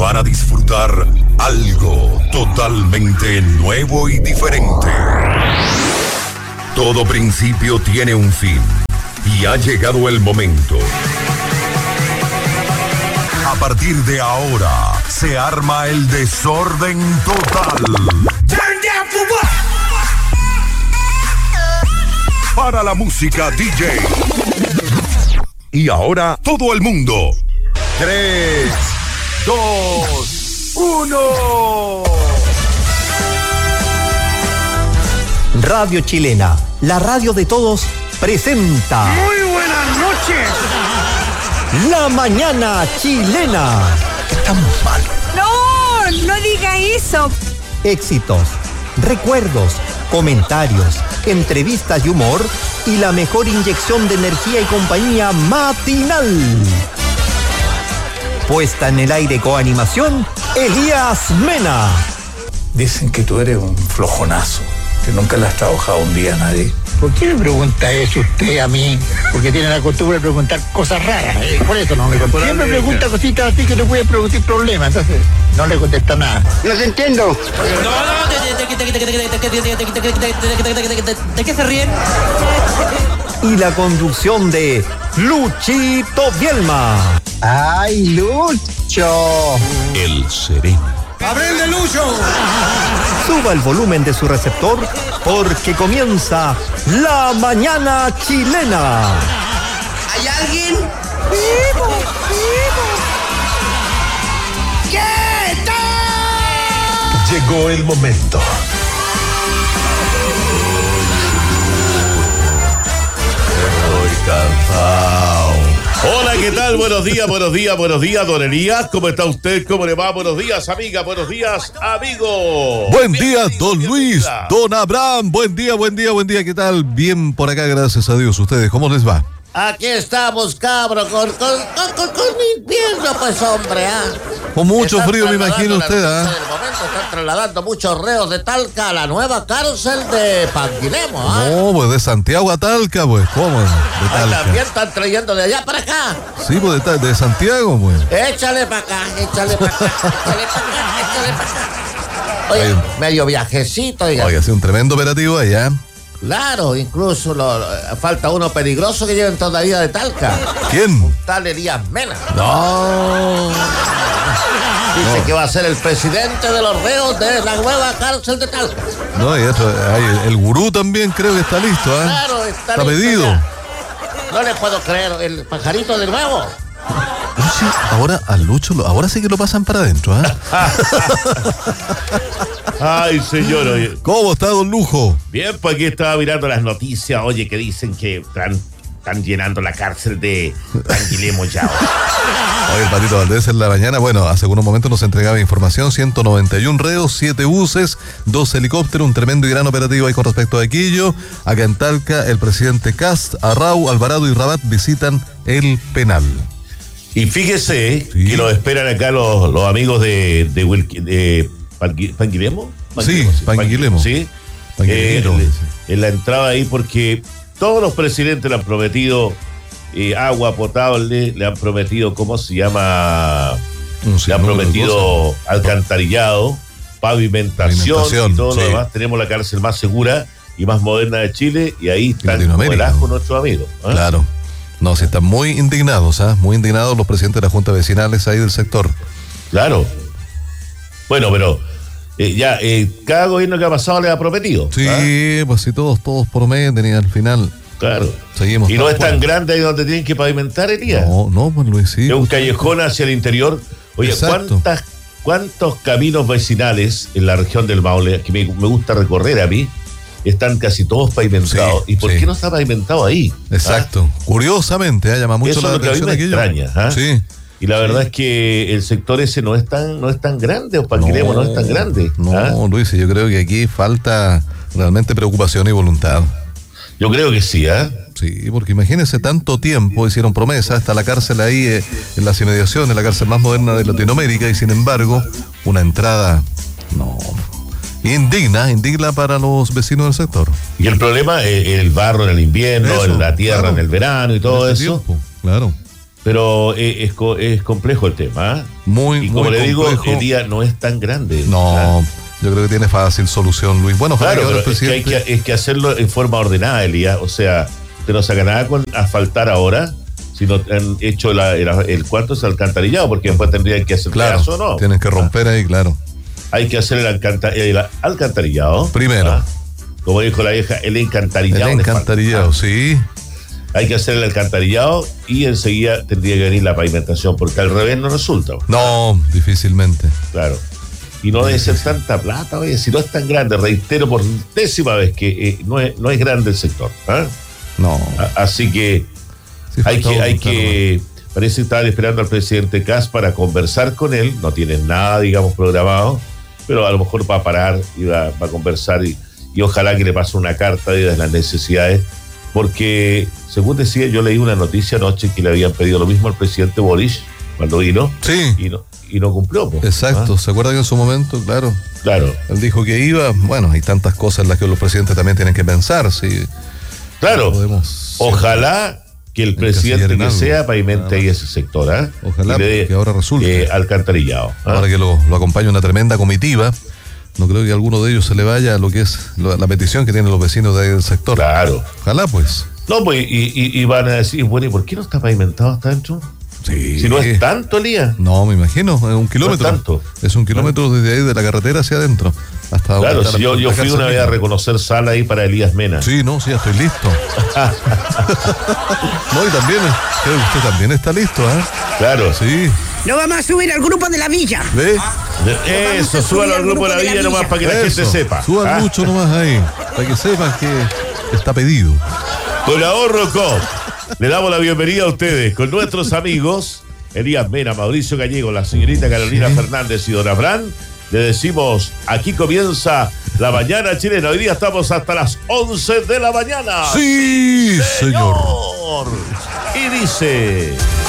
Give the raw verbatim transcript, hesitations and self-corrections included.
van a disfrutar algo totalmente nuevo y diferente. Todo principio tiene un fin y ha llegado el momento. A partir de ahora se arma el desorden total. Para la música D J. Y ahora todo el mundo. Tres, dos, uno. Radio Chilena, la radio de todos, presenta. Muy buenas noches. La Mañana Chilena. Estamos mal. No, no diga eso. Éxitos, recuerdos, comentarios, entrevistas y humor y la mejor inyección de energía y compañía matinal. Puesta en el aire con animación, Elías Mena. Dicen que tú eres un flojonazo, que nunca le has trabajado un día a nadie. ¿Por qué me pregunta eso usted a mí? Porque tiene la costumbre de preguntar cosas raras, ¿eh? Por eso no me contesta. Siempre pregunta cositas así que le puede producir problemas, entonces no le contesta nada. No se entiendo. ¿De qué se ríen? Y la conducción de Luchito Bielma. ¡Ay, Lucho! El sereno. ¡Aprende, Lucho! Suba el volumen de su receptor porque comienza La Mañana Chilena. ¿Hay alguien? ¡Vivo, vivo! ¿Qué tal? Llegó el momento. Estoy cansado. Hola, ¿qué tal? Buenos días, buenos días, buenos días, don Elías. ¿Cómo está usted? ¿Cómo le va? Buenos días, amiga. Buenos días, amigo. Buen día, don Luis, don Abraham. Buen día, buen día, buen día. ¿Qué tal? Bien por acá, gracias a Dios. ¿Ustedes cómo les va? Aquí estamos, cabro, con, con, con, con, con invierno, pues, hombre, ¿ah? Con mucho Están frío, me imagino trasladando usted, la ¿ah? noticia del momento, están trasladando muchos reos de Talca a la nueva cárcel de Panguilemo, ¿ah? No, pues de Santiago a Talca, pues. ¿Cómo? De Ah, Talca. también están trayendo de allá para acá. Sí, pues de, Ta- de Santiago, pues. Échale para acá, échale para acá, échale para acá, échale para acá. Oye, Ay. medio viajecito, oiga. Oye, ha sido un tremendo operativo allá. Claro, incluso lo, lo- falta uno peligroso que lleven todavía de Talca. ¿Quién? Tal Elías Mena. No. Dice No. que va a ser el presidente de los reos de la nueva cárcel de Talca. No, y eso, hay el, el gurú también creo que está listo, ¿ah? Claro, está, Está listo pedido. ya. No le puedo creer, el pajarito de nuevo. Pero sí, ahora al Lucho, lo- ahora sí que lo pasan para adentro, ¿ah? Ay, señor, oye. ¿Cómo está, don Lujo? Bien, pues aquí estaba mirando las noticias, oye, que dicen que están, están llenando la cárcel de Panguilemo ya. Oye, el Patito Valdés en la mañana, bueno, hace unos momentos nos entregaba información, ciento noventa y uno reos, siete buses, dos helicópteros, un tremendo y gran operativo ahí con respecto a aquello. Acá en Talca, el presidente Kast, Arrau, Alvarado y Rabat visitan el penal. Y fíjese Sí. que nos esperan acá los, los amigos de, de, Wilki- de Pangui- Panguilemo. Sí, Panguilemo. Sí. Panguilero. Eh, en la entrada ahí, porque todos los presidentes le han prometido eh, agua potable, le han prometido, ¿cómo se llama? Un Le han sinnúmero de prometido cosas. alcantarillado, pavimentación, Pavimentación, y todo sí. lo demás. Tenemos la cárcel más segura y más moderna de Chile, y ahí están como el Latinoamérica. ajo nuestros amigos. ¿eh? Claro. No, sí están muy indignados, ¿ah? Muy indignados los presidentes de la Junta Vecinales ahí del sector. Claro. Bueno, pero eh, ya, eh, cada gobierno que ha pasado le ha prometido. Sí, ¿ah? pues sí, todos, todos prometen y al final Claro. seguimos. Y no es tan fuera. grande ahí donde tienen que pavimentar el día. No, no, pues Luis, sí. Es un pues, callejón hacia el interior. Oye, Exacto. ¿cuántas, ¿cuántos caminos vecinales en la región del Maule, que me, me gusta recorrer a mí, están casi todos pavimentados? Sí, ¿Y por sí. qué no está pavimentado ahí? Exacto. Curiosamente, ¿eh? llama ¿Ah? mucho Eso la es lo que a mí atención me aquello. extraña. ¿ah? Sí. Y la verdad es que el sector ese no es tan, no es tan grande, o Panguilemo no, es tan grande. No, ¿ah? Luis, yo creo que aquí falta realmente preocupación y voluntad. Yo creo que sí, ¿ah? Sí, porque imagínense, tanto tiempo hicieron promesas, está la cárcel ahí eh, en las inmediaciones, la cárcel más moderna de Latinoamérica, y sin embargo, una entrada, no, indigna, indigna para los vecinos del sector. Y el problema es el barro en el invierno, Eso, en la tierra claro. en el verano y todo En este eso. tiempo, claro. Pero eh, es, co- es complejo el tema. ¿eh? Muy, y como muy le digo, complejo. el día no es tan grande. No, ¿ah? yo creo que tiene fácil solución, Luis. Bueno, ojalá Claro, que ahora pero el es que, hay presidente... que, es que hacerlo en forma ordenada, Elías. O sea, usted no saca nada con asfaltar ahora, si no han hecho la, el, el cuarto es alcantarillado, porque después tendrían que hacer Claro, pedazo, ¿no? tienen que romper ahí, claro. Hay que hacer el, alcanta- el alcantarillado. Primero. ¿ah? Como dijo la vieja, el encantarillado. El le falta. encantarillado, Ah, sí. Hay que hacer el alcantarillado y enseguida tendría que venir la pavimentación, porque al revés no resulta. No, difícilmente. Claro. Y no debe ser tanta plata, oye, si no es tan grande, reitero por décima vez que eh, no, es, no es grande el sector. ¿ah? No. A- Así que Sí, hay falta que, un- hay claro. que, parece que estaban esperando al presidente Kass para conversar con él, no tienen nada, digamos, programado, pero a lo mejor va a parar y va, va a conversar y, y ojalá que le pase una carta de las necesidades, porque según decía, yo leí una noticia anoche que le habían pedido lo mismo al presidente Boris cuando vino Sí, y no, y no cumplió. po. exacto. ¿Ah? ¿Se acuerda que en su momento, claro, Claro, él dijo que iba? Bueno, hay tantas cosas en las que los presidentes también tienen que pensar, sí. claro. No podemos- Ojalá que el encasillar presidente en que algo. sea pavimente ahí ese sector, ¿ah? Ojalá Y le dé, que ahora resulte. eh, alcantarillado. ¿ah? Ahora que lo, lo acompaña una tremenda comitiva, no creo que a alguno de ellos se le vaya a lo que es lo- la petición que tienen los vecinos de ahí del sector. Claro. Ojalá, pues. No, pues, y, y, y van a decir, bueno, ¿y por qué no está pavimentado hasta adentro? Sí. Si no es tanto, Elías. No, me imagino, es un kilómetro. tanto. Es un kilómetro desde ahí de la carretera hacia adentro. Hasta donde Claro, está si la- yo, yo la fui casa una vez a misma. reconocer sala ahí para Elías Mena. Sí, no, sí, ya estoy listo. No, y también, creo que usted también está listo, ¿ah? Claro. Sí, Lo vamos a subir al grupo de la villa. ¿ve? Eso, súbalo al grupo de la villa nomás para que la gente Eso, sepa. Suban ¿ah? mucho nomás ahí, para que sepan que está pedido. Con Ahorro Coop, le damos la bienvenida a ustedes con nuestros amigos Elías Mena, Mauricio Gallego, la señorita Carolina Sí. Fernández y Don Abraham. Le decimos, aquí comienza la mañana chilena. Hoy día estamos hasta las once de la mañana. Sí, señor. Y dice...